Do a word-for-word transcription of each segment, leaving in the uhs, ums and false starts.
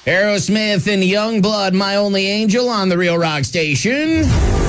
Aerosmith and Youngblood, My Only Angel on the Real Rock Station.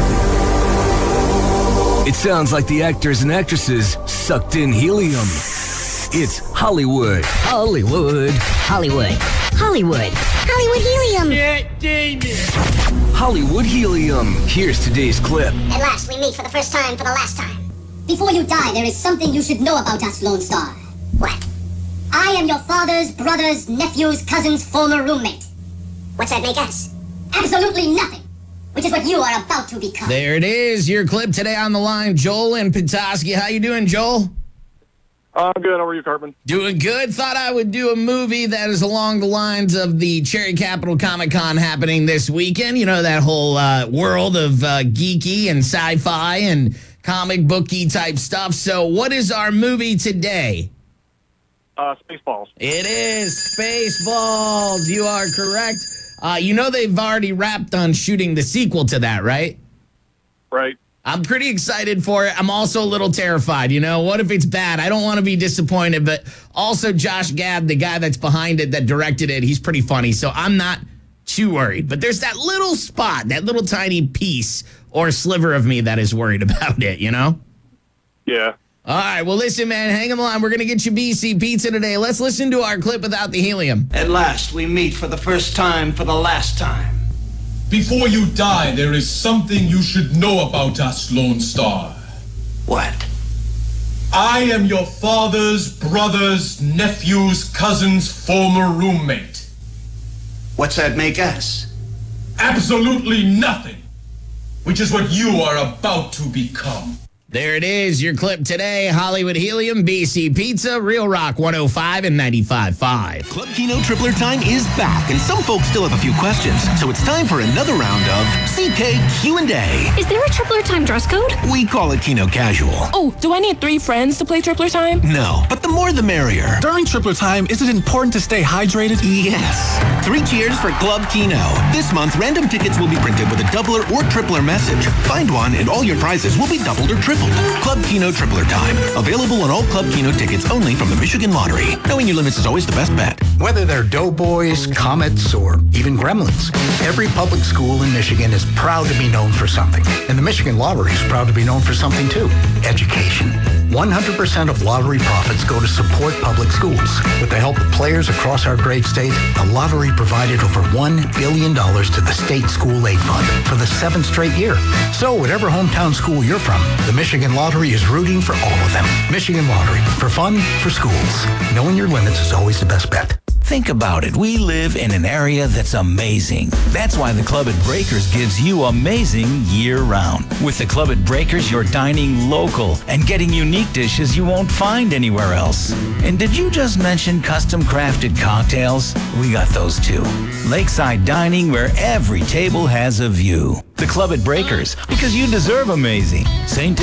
It sounds like the actors and actresses sucked in helium. It's Hollywood. Hollywood. Hollywood. Hollywood. Hollywood helium. Yeah, Damien. Hollywood helium. Here's today's clip. At last, we meet for the first time for the last time. Before you die, there is something you should know about us, Lone Star. What? I am your father's brother's nephew's cousin's former roommate. What's that make us? Absolutely nothing. Which is what you are about to become. There it is, your clip today on the line. Joel and Petoskey. How you doing, Joel? I'm good. How are you, Cartman? Doing good. Thought I would do a movie that is along the lines of the Cherry Capital Comic Con happening this weekend. You know, that whole uh, world of uh, geeky and sci-fi and comic booky type stuff. So what is our movie today? Uh, Spaceballs. It is Spaceballs. You are correct. Uh, you know they've already wrapped on shooting the sequel to that, right? Right. I'm pretty excited for it. I'm also a little terrified. You know, what if it's bad? I don't want to be disappointed, but also Josh Gad, the guy that's behind it, that directed it, he's pretty funny. So I'm not too worried. But there's that little spot, that little tiny piece or sliver of me that is worried about it, you know? Yeah. All right, well, listen, man, hang on the line. We're going to get you B C Pizza today. Let's listen to our clip without the helium. At last, we meet for the first time for the last time. Before you die, there is something you should know about us, Lone Star. What? I am your father's brother's nephew's cousin's former roommate. What's that make us? Absolutely nothing, which is what you are about to become. There it is, your clip today. Hollywood Helium, B C Pizza, Real Rock one oh five and ninety-five point five. Club Kino Tripler time is back, and some folks still have a few questions. So it's time for another round of C K Q and A. Is there a Tripler time dress code? We call it Kino Casual. Oh, do I need three friends to play Tripler time? No, but the more the merrier. During Tripler time, is it important to stay hydrated? Yes. Three cheers for Club Kino. This month, random tickets will be printed with a doubler or tripler message. Find one, and all your prizes will be doubled or tripled. Club Kino Tripler time. Available on all Club Kino tickets only from the Michigan Lottery. Knowing your limits is always the best bet. Whether they're Doughboys, Comets, or even Gremlins, every public school in Michigan is proud to be known for something. And the Michigan Lottery is proud to be known for something too. Education. one hundred percent of lottery profits go to support public schools. With the help of players across our great state, the lottery provided over one billion dollars to the state school aid fund for the seventh straight year. So whatever hometown school you're from, the Michigan Lottery is rooting for all of them. Michigan Lottery. For fun, for schools. Knowing your limits is always the best bet. Think about it. We live in an area that's amazing. That's why the Club at Breakers gives you amazing year-round. With the Club at Breakers, you're dining local and getting unique dishes you won't find anywhere else. And did you just mention custom-crafted cocktails? We got those too. Lakeside dining where every table has a view. The Club at Breakers, because you deserve amazing. Saint